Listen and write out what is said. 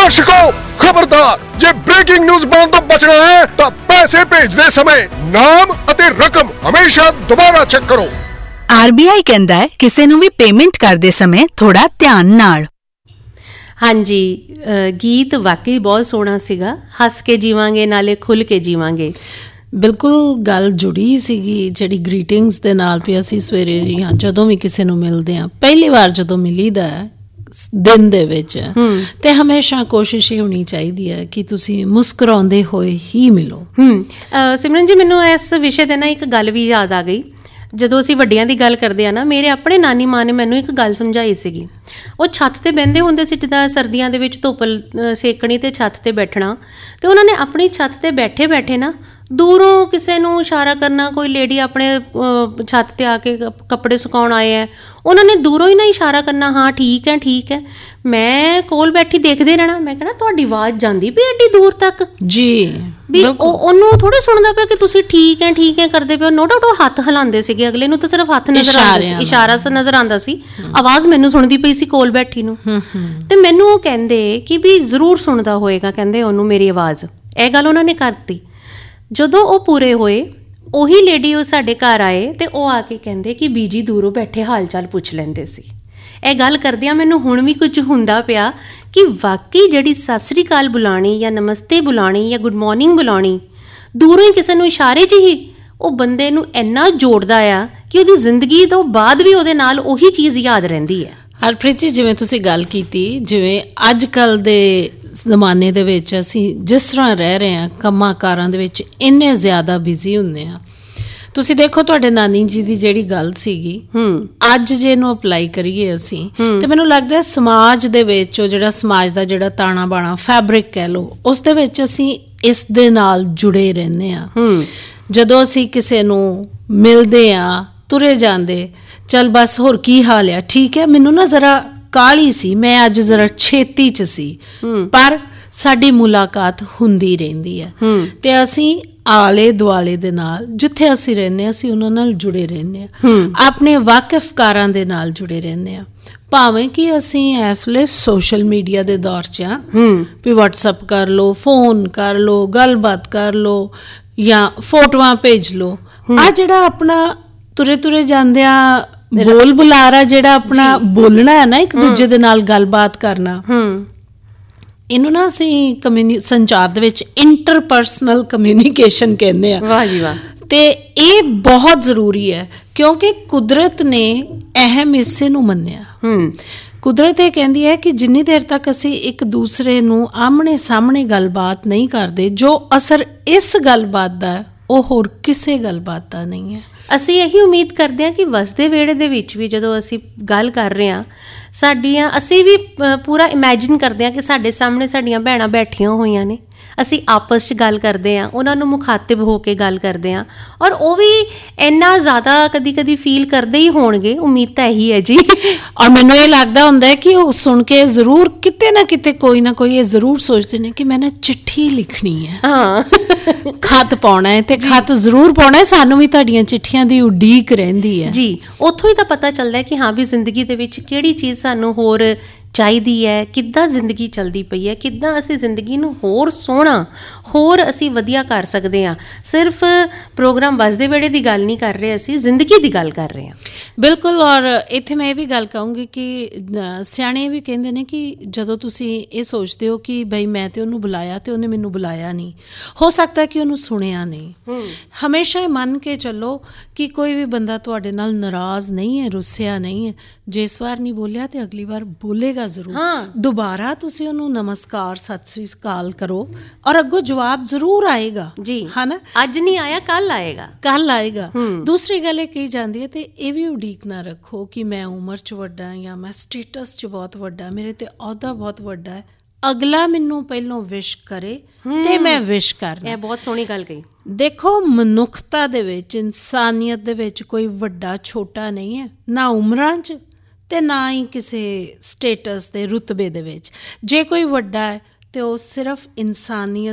दर्शकों खबरदार, जे breaking news बनने तो बचना है तो पैसे भेजते समय नाम ਅਤੇ रकम हमेशा दोबारा चेक करो। RBI कहता है किसी ਨੂੰ ਵੀ पेमेंट करते समय थोड़ा ध्यान नाल। ਹਾਂਜੀ ਗੀਤ ਵਾਕਈ ਬਹੁਤ ਸੋਹਣਾ ਸੀਗਾ। ਹੱਸ ਕੇ ਜੀਵਾਂਗੇ ਨਾਲੇ ਖੁੱਲ ਕੇ ਜੀਵਾਂਗੇ। ਬਿਲਕੁਲ ਗੱਲ ਜੁੜੀ ਸੀਗੀ ਜਿਹੜੀ ਗ੍ਰੀਟਿੰਗਸ ਦੇ ਨਾਲ ਵੀ ਅਸੀਂ ਸਵੇਰੇ ਜਾਂ ਜਦੋਂ ਵੀ ਕਿਸੇ ਨੂੰ ਮਿਲਦੇ ਹਾਂ, ਪਹਿਲੀ ਵਾਰ ਜਦੋਂ ਮਿਲੀਦਾ ਦਿਨ ਦੇ ਵਿੱਚ, ਤੇ ਹਮੇਸ਼ਾ ਕੋਸ਼ਿਸ਼ ਹੀ ਹੋਣੀ ਚਾਹੀਦੀ ਹੈ ਕਿ ਤੁਸੀਂ ਮੁਸਕਰਾਉਂਦੇ ਹੋਏ ਹੀ ਮਿਲੋ। ਸਿਮਰਨ ਜੀ, ਮੈਨੂੰ ਇਸ ਵਿਸ਼ੇ ਤੇ ਨਾ ਇੱਕ ਗੱਲ ਵੀ ਯਾਦ ਆ ਗਈ। ਜਦੋਂ ਅਸੀਂ ਵੱਡਿਆਂ ਦੀ ਗੱਲ ਕਰਦੇ ਆ ਨਾ, ਮੇਰੇ ਆਪਣੇ ਨਾਨੀ ਮਾਂ ਨੇ ਮੈਨੂੰ ਇੱਕ ਗੱਲ ਸਮਝਾਈ ਸੀਗੀ। ਉਹ ਛੱਤ ਤੇ ਬਹਿੰਦੇ ਹੁੰਦੇ ਸੀ, ਜਿੱਦਾਂ ਸਰਦੀਆਂ ਦੇ ਵਿੱਚ ਧੁੱਪ ਸੇਕਣੀ ਤੇ ਛੱਤ ਤੇ ਬੈਠਣਾ, ਤੇ ਉਹਨਾਂ ਨੇ ਆਪਣੀ ਛੱਤ ਤੇ ਬੈਠੇ ਬੈਠੇ ਨਾ ਦੂਰੋਂ ਕਿਸੇ ਨੂੰ ਇਸ਼ਾਰਾ ਕਰਨਾ। ਕੋਈ ਲੇਡੀ ਆਪਣੇ ਛੱਤ ਤੇ ਆ ਕੇ ਕੱਪੜੇ ਸੁਕਾਉਣ ਆਏ ਹੈ, ਉਹਨਾਂ ਨੇ ਦੂਰੋਂ ਹੀ ਨਾ ਇਸ਼ਾਰਾ ਕਰਨਾ, ਹਾਂ ਠੀਕ ਹੈ ਠੀਕ ਹੈ। ਮੈਂ ਕੋਲ ਬੈਠੀ ਦੇਖਦੇ ਰਹਿਣਾ। ਮੈਂ ਕਹਿਣਾ ਤੁਹਾਡੀ ਆਵਾਜ਼ ਜਾਂਦੀ ਪਈ ਐਡੀ ਦੂਰ ਤੱਕ ਜੀ, ਵੀ ਉਹਨੂੰ ਥੋੜਾ ਸੁਣਦਾ ਪਿਆ ਕਿ ਤੁਸੀਂ ਠੀਕ ਹੈ ਕਰਦੇ ਪਿਓ। ਨੋ ਡਾਊਟ ਉਹ ਹੱਥ ਹਿਲਾਉਂਦੇ ਸੀਗੇ, ਅਗਲੇ ਨੂੰ ਤਾਂ ਸਿਰਫ ਹੱਥ ਨਜ਼ਰ ਆਉਂਦਾ ਸੀ, ਇਸ਼ਾਰਾ ਨਜ਼ਰ ਆਉਂਦਾ ਸੀ, ਆਵਾਜ਼ ਮੈਨੂੰ ਸੁਣਦੀ ਪਈ ਸੀ ਕੋਲ ਬੈਠੀ ਨੂੰ। ਤੇ ਮੈਨੂੰ ਉਹ ਕਹਿੰਦੇ ਕਿ ਵੀ ਜ਼ਰੂਰ ਸੁਣਦਾ ਹੋਏਗਾ, ਕਹਿੰਦੇ ਉਹਨੂੰ ਮੇਰੀ ਆਵਾਜ਼। ਇਹ ਗੱਲ ਉਹਨਾਂ ਨੇ ਕਰਤੀ। ਜਦੋਂ ਉਹ ਪੂਰੇ ਹੋਏ, ਉਹੀ ਲੇਡੀ ਉਹ ਸਾਡੇ ਘਰ ਆਏ ਤੇ ਉਹ ਆ ਕੇ ਕਹਿੰਦੇ ਕਿ ਬੀਜੀ ਦੂਰੋਂ ਬੈਠੇ ਹਾਲ ਚਾਲ ਪੁੱਛ ਲੈਂਦੇ ਸੀ। ਇਹ ਗੱਲ ਕਰਦਿਆਂ ਮੈਨੂੰ ਹੁਣ ਵੀ ਕੁਝ ਹੁੰਦਾ ਪਿਆ ਕਿ ਵਾਕਈ ਜਿਹੜੀ ਸਤਿ ਸ੍ਰੀ ਅਕਾਲ ਬੁਲਾਉਣੀ ਜਾਂ ਨਮਸਤੇ ਬੁਲਾਉਣੀ ਜਾਂ ਗੁੱਡ ਮਾਰਨਿੰਗ ਬੁਲਾਉਣੀ, ਦੂਰੋਂ ਹੀ ਕਿਸੇ ਨੂੰ ਇਸ਼ਾਰੇ 'ਚ ਹੀ ਉਹ ਬੰਦੇ ਨੂੰ ਇੰਨਾ ਜੋੜਦਾ ਆ ਕਿ ਉਹਦੀ ਜ਼ਿੰਦਗੀ ਤੋਂ ਬਾਅਦ ਵੀ ਉਹਦੇ ਨਾਲ ਉਹੀ ਚੀਜ਼ ਯਾਦ ਰਹਿੰਦੀ ਹੈ। ਹਰਪ੍ਰੀਤ ਜੀ, ਜਿਵੇਂ ਤੁਸੀਂ ਗੱਲ ਕੀਤੀ, ਜਿਵੇਂ ਅੱਜ ਕੱਲ੍ਹ ਦੇ ਜ਼ਮਾਨੇ ਦੇ ਵਿੱਚ ਅਸੀਂ ਜਿਸ ਤਰ੍ਹਾਂ ਰਹਿ ਰਹੇ ਹਾਂ, ਕੰਮਾਂ ਕਾਰਾਂ ਦੇ ਵਿੱਚ ਇੰਨੇ ਜ਼ਿਆਦਾ ਬਿਜ਼ੀ ਹੁੰਦੇ ਹਾਂ। ਤੁਸੀਂ ਦੇਖੋ, ਤੁਹਾਡੇ ਨਾਨੀ ਜੀ ਦੀ ਜਿਹੜੀ ਗੱਲ ਸੀਗੀ, ਅੱਜ ਜੇ ਇਹਨੂੰ ਅਪਲਾਈ ਕਰੀਏ ਅਸੀਂ, ਤੇ ਮੈਨੂੰ ਲੱਗਦਾ ਸਮਾਜ ਦੇ ਵਿੱਚ ਉਹ ਜਿਹੜਾ ਸਮਾਜ ਦਾ ਜਿਹੜਾ ਤਾਣਾ ਬਾਣਾ ਫੈਬਰਿਕ ਕਹਿ ਲਓ, ਉਸ ਦੇ ਵਿੱਚ ਅਸੀਂ ਇਸ ਦੇ ਨਾਲ ਜੁੜੇ ਰਹਿੰਦੇ ਹਾਂ। ਜਦੋਂ ਅਸੀਂ ਕਿਸੇ ਨੂੰ ਮਿਲਦੇ ਹਾਂ, ਤੁਰੇ ਜਾਂਦੇ, ਚੱਲ ਬਸ ਹੋਰ ਕੀ ਹਾਲ ਆ, ਠੀਕ ਹੈ, ਮੈਨੂੰ ਨਾ ਜ਼ਰਾ ਕਾਹਲੀ ਸੀ, ਮੈਂ ਅੱਜ ਜ਼ਰਾ ਛੇਤੀ 'ਚ ਸੀ, ਪਰ ਸਾਡੀ ਮੁਲਾਕਾਤ ਹੁੰਦੀ ਰਹਿੰਦੀ ਹੈ। ਤੇ ਅਸੀਂ ਆਲੇ ਦੁਆਲੇ ਦੇ ਨਾਲ ਜਿੱਥੇ ਅਸੀਂ ਰਹਿੰਦੇ ਹਾਂ, ਅਸੀਂ ਉਹਨਾਂ ਨਾਲ ਜੁੜੇ ਰਹਿੰਦੇ ਹਾਂ, ਆਪਣੇ ਵਾਕਿਫਕਾਰਾਂ ਦੇ ਨਾਲ ਜੁੜੇ ਰਹਿੰਦੇ ਹਾਂ। ਭਾਵੇਂ ਕਿ ਅਸੀਂ ਇਸ ਵੇਲੇ ਸੋਸ਼ਲ ਮੀਡੀਆ ਦੇ ਦੌਰ 'ਚ ਹਾਂ, ਵੀ ਵਟਸਐਪ ਕਰ ਲਓ, ਫੋਨ ਕਰ ਲਓ, ਗੱਲਬਾਤ ਕਰ ਲਓ, ਜਾਂ ਫੋਟੋਆਂ ਭੇਜ ਲਓ। ਆਹ ਜਿਹੜਾ ਆਪਣਾ ਤੁਰੇ ਤੁਰੇ ਜਾਂਦਿਆਂ ਬੋਲ ਬੁਲਾਰਾ, ਜਿਹੜਾ ਆਪਣਾ ਬੋਲਣਾ ਹੈ ਨਾ, ਇੱਕ ਦੂਜੇ ਦੇ ਨਾਲ ਗੱਲਬਾਤ ਕਰਨਾ, ਇਹਨੂੰ ਨਾ ਅਸੀਂ ਸੰਚਾਰ ਦੇ ਵਿੱਚ ਇੰਟਰਪਰਸਨਲ ਕਮਿਊਨੀਕੇਸ਼ਨ ਕਹਿੰਦੇ ਆ। ਵਾਹ ਜੀ ਵਾਹ। ਤੇ ਇਹ ਬਹੁਤ ਜ਼ਰੂਰੀ ਹੈ, ਕਿਉਂਕਿ ਕੁਦਰਤ ਨੇ ਅਹਿਮ ਹਿੱਸੇ ਨੂੰ ਮੰਨਿਆ। ਕੁਦਰਤ ਇਹ ਕਹਿੰਦੀ ਹੈ ਕਿ ਜਿੰਨੀ ਦੇਰ ਤੱਕ ਅਸੀਂ ਇੱਕ ਦੂਸਰੇ ਨੂੰ ਆਮਣੇ ਸਾਹਮਣੇ ਗੱਲਬਾਤ ਨਹੀਂ ਕਰਦੇ, ਜੋ ਅਸਰ ਇਸ ਗੱਲਬਾਤ ਦਾ ਉਹ ਹੋਰ ਕਿਸੇ ਗੱਲਬਾਤ ਦਾ ਨਹੀਂ ਹੈ। ਅਸੀਂ ਇਹੀ ਉਮੀਦ ਕਰਦੇ ਹਾਂ ਕਿ ਵਸਦੇ ਵਿਹੜੇ ਦੇ ਵਿੱਚ ਵੀ ਜਦੋਂ ਅਸੀਂ ਗੱਲ ਕਰ ਰਹੇ ਹਾਂ, ਅਸੀਂ ਵੀ ਪੂਰਾ ਇਮੈਜਿਨ ਕਰਦੇ ਹਾਂ ਕਿ ਸਾਡੇ ਸਾਹਮਣੇ ਸਾਡੀਆਂ ਭੈਣਾਂ ਬੈਠੀਆਂ ਹੋਈਆਂ ਨੇ, ਅਸੀਂ ਆਪਸ 'ਚ ਗੱਲ ਕਰਦੇ ਹਾਂ, ਉਹਨਾਂ ਨੂੰ ਮੁਖਾਤਿਬ ਹੋ ਕੇ ਗੱਲ ਕਰਦੇ ਹਾਂ, ਔਰ ਉਹ ਵੀ ਇੰਨਾ ਜ਼ਿਆਦਾ ਕਦੀ ਕਦੀ ਫੀਲ ਕਰਦੇ ਹੀ ਹੋਣਗੇ। ਉਮੀਦ ਤਾਂ ਇਹੀ ਹੈ ਜੀ। ਔਰ ਮੈਨੂੰ ਇਹ ਲੱਗਦਾ ਹੁੰਦਾ ਹੈ ਕਿ ਉਹ ਸੁਣ ਕੇ ਜ਼ਰੂਰ ਕਿਤੇ ਨਾ ਕਿਤੇ ਕੋਈ ਨਾ ਕੋਈ ਇਹ ਜ਼ਰੂਰ ਸੋਚਦੇ ਨੇ ਕਿ ਮੈਂ ਨਾ ਚਿੱਠੀ ਲਿਖਣੀ ਹੈ, ਹਾਂ, ਖਤ ਪਾਉਣਾ ਹੈ, ਤੇ ਖਤ ਜ਼ਰੂਰ ਪਾਉਣਾ ਹੈ। ਸਾਨੂੰ ਵੀ ਤੁਹਾਡੀਆਂ ਚਿੱਠੀਆਂ ਦੀ ਉਡੀਕ ਰਹਿੰਦੀ ਹੈ ਜੀ। ਉੱਥੋਂ ਹੀ ਤਾਂ ਪਤਾ ਚੱਲਦਾ ਕਿ ਹਾਂ ਵੀ ਜ਼ਿੰਦਗੀ ਦੇ ਵਿੱਚ ਕਿਹੜੀ ਚੀਜ਼ ਸਾਨੂੰ ਹੋਰ ਚਾਹੀਦੀ ਹੈ, ਕਿੱਦਾਂ ਜ਼ਿੰਦਗੀ ਚੱਲਦੀ ਪਈ ਹੈ, ਕਿੱਦਾਂ ਅਸੀਂ ਜ਼ਿੰਦਗੀ ਨੂੰ ਹੋਰ ਸੋਹਣਾ, ਹੋਰ ਅਸੀਂ ਵਧੀਆ ਕਰ ਸਕਦੇ ਹਾਂ। ਸਿਰਫ ਪ੍ਰੋਗਰਾਮ ਵਸਦੇ ਵੇੜੇ ਦੀ ਗੱਲ ਨਹੀਂ ਕਰ ਰਹੇ, ਅਸੀਂ ਜ਼ਿੰਦਗੀ ਦੀ ਗੱਲ ਕਰ ਰਹੇ ਹਾਂ। ਬਿਲਕੁਲ। ਔਰ ਇੱਥੇ ਮੈਂ ਇਹ ਵੀ ਗੱਲ ਕਹੂੰਗੀ ਕਿ ਸਿਆਣੇ ਵੀ ਕਹਿੰਦੇ ਨੇ ਕਿ ਜਦੋਂ ਤੁਸੀਂ ਇਹ ਸੋਚਦੇ ਹੋ ਕਿ ਬਈ ਮੈਂ ਤੇ ਉਹਨੂੰ ਬੁਲਾਇਆ ਤੇ ਉਹਨੇ ਮੈਨੂੰ ਬੁਲਾਇਆ ਨਹੀਂ, ਹੋ ਸਕਦਾ ਕਿ ਉਹਨੂੰ ਸੁਣਿਆ ਨਹੀਂ। ਹਮੇਸ਼ਾ ਇਹ ਮੰਨ ਕੇ ਚੱਲੋ ਕਿ ਕੋਈ ਵੀ ਬੰਦਾ ਤੁਹਾਡੇ ਨਾਲ ਨਾਰਾਜ਼ ਨਹੀਂ ਹੈ, ਰੁੱਸਿਆ ਨਹੀਂ ਹੈ। ਜਿਸ ਵਾਰ ਨਹੀਂ ਬੋਲਿਆ ਤੇ ਅਗਲੀ ਵਾਰ ਬੋਲੇਗਾ ਜ਼ਰੂਰ। ਦੁਬਾਰਾ ਤੁਸੀਂ ਉਹਨੂੰ ਨਮਸਕਾਰ, ਸਤਿ ਸ੍ਰੀ ਅਕਾਲ ਕਰੋ, ਔਰ ਅੱਗੋਂ ਜਵਾਬ ਜ਼ਰੂਰ ਆਏਗਾ ਜੀ, ਹਨਾ। ਅੱਜ ਨਹੀਂ ਆਇਆ ਕੱਲ ਆਏਗਾ। ਦੂਸਰੀ ਗੱਲ ਇਹ ਕਹੀ ਜਾਂਦੀ ਹੈ, ਤੇ ਇਹ ਵੀ ਉਡੀਕ ਨਾ ਰੱਖੋ ਕਿ ਮੈਂ ਉਮਰ 'ਚ ਵੱਡਾ ਜਾਂ ਮੈਂ ਸਟੇਟਸ 'ਚ ਬਹੁਤ ਵੱਡਾ, ਮੇਰੇ ਤੇ ਅਹੁਦਾ ਬਹੁਤ ਵੱਡਾ ਹੈ। ਅਗਲਾ ਮੈਨੂੰ ਪਹਿਲੋਂ ਵਿਸ਼ ਕਰੇ ਤੇ ਮੈਂ ਵਿਸ਼ ਕਰਨਾ। ਇਹ ਬਹੁਤ ਸੋਹਣੀ ਗੱਲ ਕਹੀ। ਦੇਖੋ, ਮਨੁੱਖਤਾ ਦੇ ਵਿੱਚ, ਇਨਸਾਨੀਅਤ ਦੇ ਵਿੱਚ ਕੋਈ ਵੱਡਾ ਛੋਟਾ ਨਹੀਂ ਹੈ, ਨਾ ਉਮਰਾਂ 'ਚ ਤੇ ਨਾ ਹੀ ਕਿਸੇ ਸਟੇਟਸ ਦੇ ਰੁਤਬੇ ਦੇ ਵਿੱਚ। ਜੇ ਕੋਈ ਵੱਡਾ ਹੈ ਤੇ ਉਹ ਸਿਰਫ ਇਨਸਾਨੀਅਤ